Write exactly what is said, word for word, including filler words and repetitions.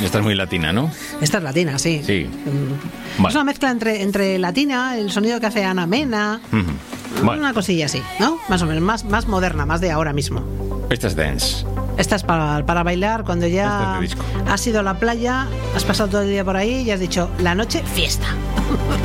Esta es muy latina, ¿no? Esta es latina, sí. Sí. Mm. Vale. Es una mezcla entre, entre latina, el sonido que hace Ana Mena, Uh-huh. Vale. una cosilla así, ¿no? Más o menos, más, más moderna, más de ahora mismo. Esta es dance. Esta es para, para bailar cuando ya Esta es de disco. has ido a la playa, has pasado todo el día por ahí y has dicho, la noche, fiesta.